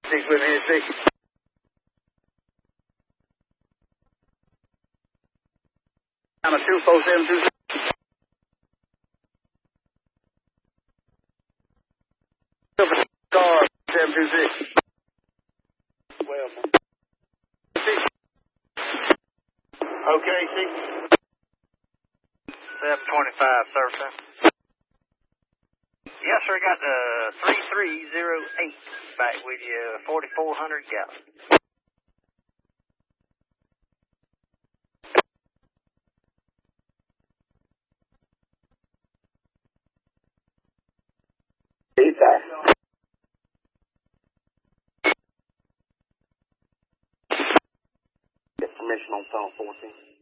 Six with me, six. I'm a 24726. Car 726. Well, six. Okay, six. 725, sir. Yes, sir. Got the 3308 back with you, 4,400 gallons. Feedback. Get permission on phone 14.